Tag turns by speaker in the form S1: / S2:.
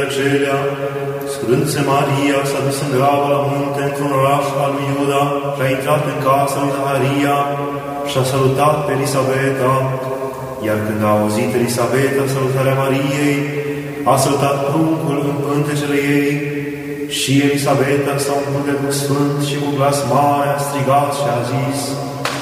S1: acelea, scurându-se Maria, s-a dus în grabă la munte, într-un oraș al lui Iuda, și a intrat în casa lui Zaharia și a salutat pe Elisabeta. Iar când a auzit Elisabeta salutarea Mariei, a salutat pruncul în pântecele ei și Elisabeta s-a umplut de Duh Sfânt și cu glas mare a strigat și a zis: